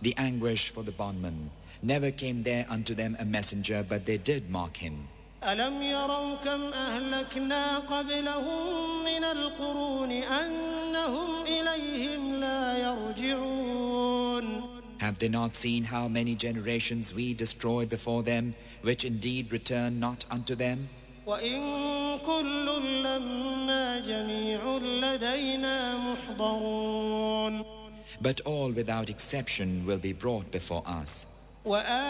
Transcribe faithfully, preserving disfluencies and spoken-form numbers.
The anguish for the bondman. Never came there unto them a messenger, but they did mock him. ألم يروا كم أهلكنا قبلهم من القرون أنهم إليهم لا يرجعون. Have they not seen how many generations we destroyed before them, which indeed return not unto them? وإن كل لما جميع لدينا محضرون. But all without exception will be brought before us.